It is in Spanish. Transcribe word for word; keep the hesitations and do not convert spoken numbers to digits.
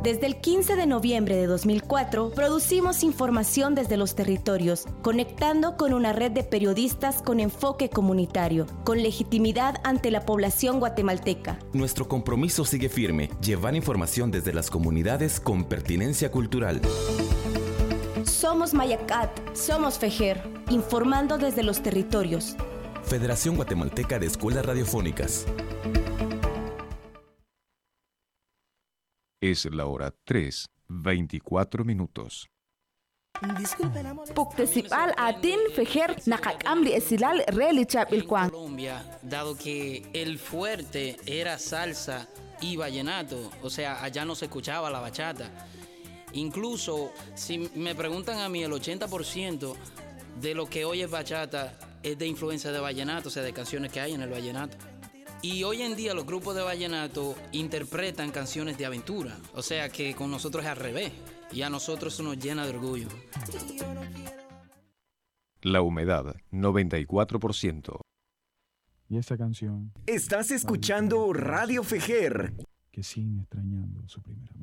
Desde el quince de noviembre de dos mil cuatro, producimos información desde los territorios, conectando con una red de periodistas con enfoque comunitario, con legitimidad ante la población guatemalteca. Nuestro compromiso sigue firme, llevar información desde las comunidades con pertinencia cultural. Somos Mayacat, somos FEJER, informando desde los territorios. Federación Guatemalteca de Escuelas Radiofónicas. Es la hora tres, veinticuatro minutos. Puktesipal atin fejer nakakamli esilal reli chapilcuan. Colombia, dado que el fuerte era salsa y vallenato, o sea, allá no se escuchaba la bachata. Incluso, si me preguntan a mí, el ochenta por ciento de lo que hoy es bachata es de influencia de vallenato, o sea, de canciones que hay en el vallenato. Y hoy en día los grupos de vallenato interpretan canciones de aventura. O sea que con nosotros es al revés. Y a nosotros eso nos llena de orgullo. La humedad, noventa y cuatro por ciento. Y esa canción... Estás escuchando Radio FEJER. Que siguen extrañando a su primer amor.